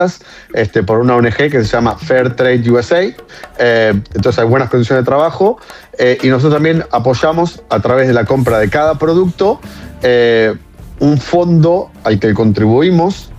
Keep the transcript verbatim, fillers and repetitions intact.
este, por una O N G que se llama Fair Trade U S A. Eh, entonces hay buenas condiciones de trabajo eh, y nosotros también apoyamos a través de la compra de cada producto eh, un fondo al que contribuimos